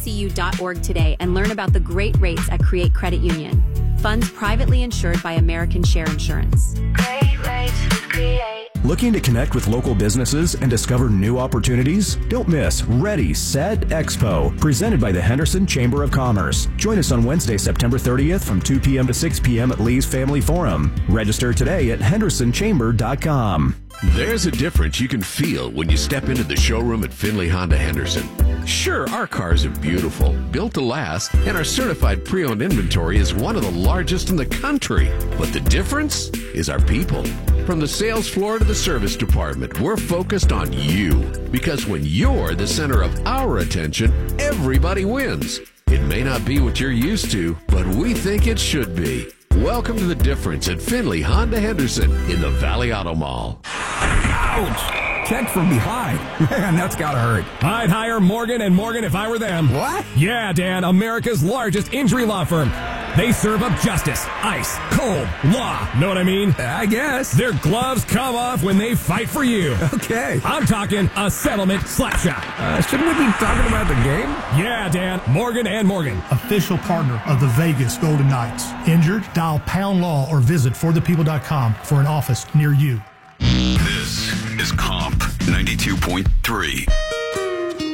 createccu.org today and learn about the great rates at Create Credit Union. Funds privately insured by American Share Insurance. Great rates with Create. Looking to connect with local businesses and discover new opportunities? Don't miss Ready, Set, Expo, presented by the Henderson Chamber of Commerce. Join us on Wednesday, September 30th from 2 p.m. to 6 p.m. at Lee's Family Forum. Register today at hendersonchamber.com. There's a difference you can feel when you step into the showroom at Finley Honda Henderson. Sure, our cars are beautiful, built to last, and our certified pre-owned inventory is one of the largest in the country. But the difference is our people. From the sales floor to the service department, we're focused on you. Because when you're the center of our attention, everybody wins. It may not be what you're used to, but we think it should be. Welcome to The Difference at Finley Honda Henderson in the Valley Auto Mall. Ouch! Checked from behind. Man, that's gotta hurt. I'd hire Morgan & Morgan if I were them. What? Yeah, Dan, America's largest injury law firm. They serve up justice, ice, cold, law. Know what I mean? I guess. Their gloves come off when they fight for you. Okay. I'm talking a settlement slap shot. Shouldn't we be talking about the game? Yeah, Dan, Morgan & Morgan. Official partner of the Vegas Golden Knights. Injured? Dial Pound Law or visit forthepeople.com for an office near you. This is Comp 92.3.